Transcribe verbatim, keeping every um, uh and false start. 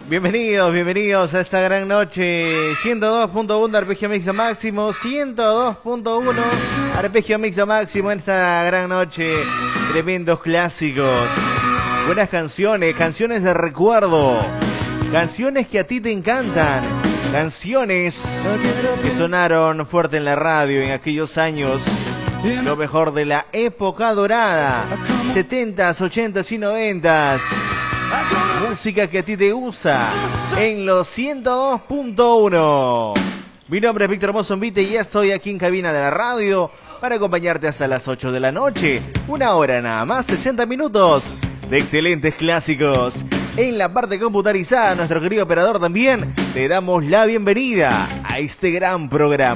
Bienvenidos, bienvenidos a esta gran noche. ciento dos punto uno Arpegio Mixto Máximo, ciento dos punto uno Arpegio Mixto Máximo en esta gran noche. Tremendos clásicos, buenas canciones, canciones de recuerdo, canciones que a ti te encantan, canciones que sonaron fuerte en la radio en aquellos años. Lo mejor de la época dorada, setentas, ochentas y noventas. Música que a ti te gusta en los ciento dos punto uno. Mi nombre es Víctor Mozombite y ya estoy aquí en cabina de la radio para acompañarte hasta las ocho de la noche. Una hora nada más, sesenta minutos de excelentes clásicos. En la parte computarizada, nuestro querido operador también, le damos la bienvenida a este gran programa.